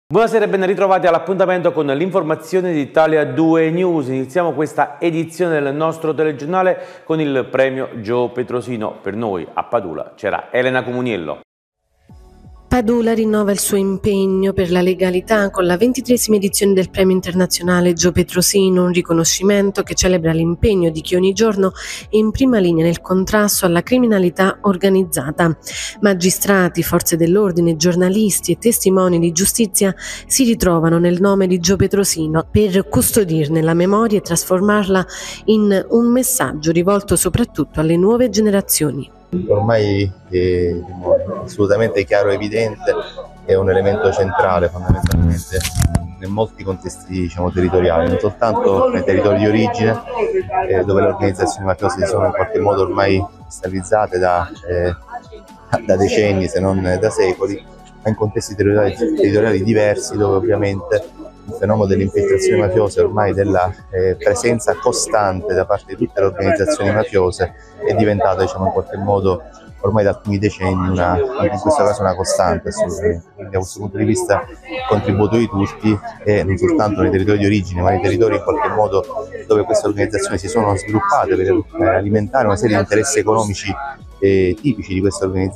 Buonasera e ben ritrovati all'appuntamento con l'informazione di Italia 2 News. Iniziamo questa edizione del nostro telegiornale con il premio Gio Petrosino. Per noi a Padula c'era Elena Comuniello. Padula rinnova il suo impegno per la legalità con la 23esima edizione del Premio Internazionale Gio Petrosino, un riconoscimento che celebra l'impegno di chi ogni giorno è in prima linea nel contrasto alla criminalità organizzata. Magistrati, forze dell'ordine, giornalisti e testimoni di giustizia si ritrovano nel nome di Gio Petrosino per custodirne la memoria e trasformarla in un messaggio rivolto soprattutto alle nuove generazioni. Ormai è assolutamente chiaro e evidente, è un elemento centrale fondamentalmente in molti contesti territoriali, non soltanto nei territori di origine dove le organizzazioni mafiose sono in qualche modo ormai stabilizzate da decenni se non da secoli, ma in contesti territoriali diversi dove ovviamente il fenomeno delle infiltrazioni mafiose, ormai della presenza costante da parte di tutte le organizzazioni mafiose, è diventata in qualche modo ormai da alcuni decenni in questo caso una costante assolutamente. Quindi da questo punto di vista il contributo di tutti è non soltanto nei territori di origine ma nei territori in qualche modo dove queste organizzazioni si sono sviluppate per alimentare una serie di interessi economici tipici di queste organizzazioni.